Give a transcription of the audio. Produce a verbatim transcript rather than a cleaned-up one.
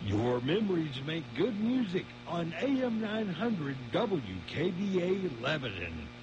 Your memories make good music on A M nine hundred W K B A Lebanon.